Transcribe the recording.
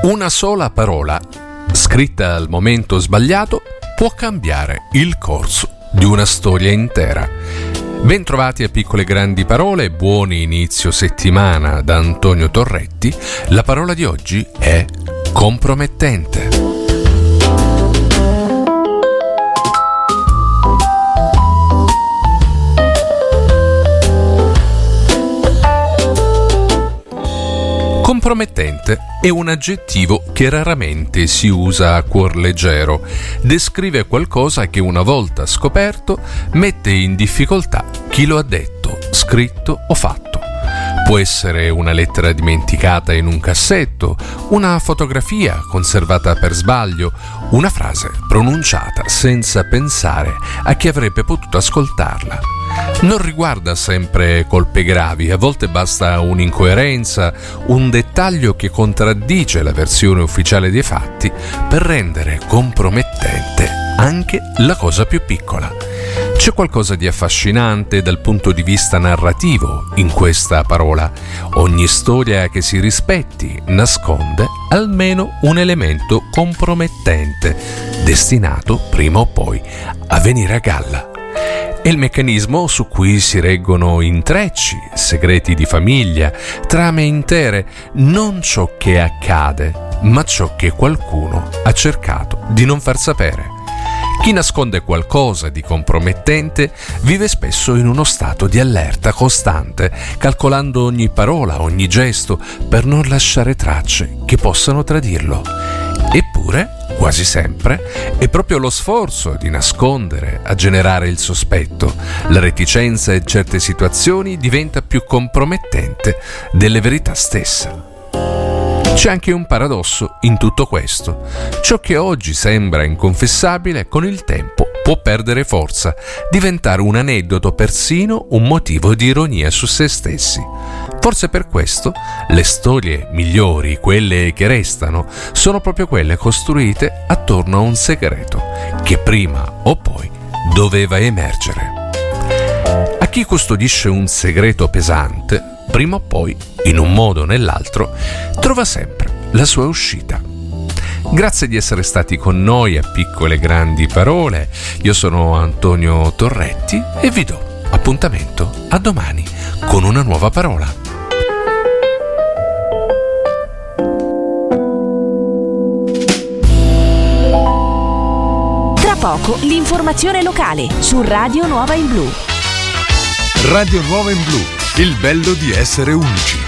Una sola parola, scritta al momento sbagliato, può cambiare il corso di una storia intera. Bentrovati a Piccole Grandi Parole, buon inizio settimana da Antonio Torretti. La parola di oggi è compromettente. Compromettente è un aggettivo che raramente si usa a cuor leggero. Descrive qualcosa che una volta scoperto mette in difficoltà chi lo ha detto, scritto o fatto. Può essere una lettera dimenticata in un cassetto, una fotografia conservata per sbaglio, una frase pronunciata senza pensare a chi avrebbe potuto ascoltarla. Non riguarda sempre colpe gravi, a volte basta un'incoerenza, un dettaglio che contraddice la versione ufficiale dei fatti per rendere compromettente anche la cosa più piccola. C'è qualcosa di affascinante dal punto di vista narrativo in questa parola. Ogni storia che si rispetti nasconde almeno un elemento compromettente, destinato prima o poi a venire a galla. È il meccanismo su cui si reggono intrecci, segreti di famiglia, trame intere, non ciò che accade, ma ciò che qualcuno ha cercato di non far sapere. Chi nasconde qualcosa di compromettente vive spesso in uno stato di allerta costante, calcolando ogni parola, ogni gesto, per non lasciare tracce che possano tradirlo. Eppure, quasi sempre, è proprio lo sforzo di nascondere a generare il sospetto. La reticenza in certe situazioni diventa più compromettente delle verità stesse. C'è anche un paradosso in tutto questo. Ciò che oggi sembra inconfessabile, con il tempo può perdere forza, diventare un aneddoto, persino un motivo di ironia su se stessi. Forse per questo le storie migliori, quelle che restano, sono proprio quelle costruite attorno a un segreto che prima o poi doveva emergere. A chi custodisce un segreto pesante, prima o poi, in un modo o nell'altro, trova sempre la sua uscita. Grazie di essere stati con noi a Piccole Grandi Parole. Io sono Antonio Torretti e vi do appuntamento a domani con una nuova parola. Tra poco l'informazione locale su Radio Nuova in Blu. Radio Nuova in Blu, il bello di essere unici.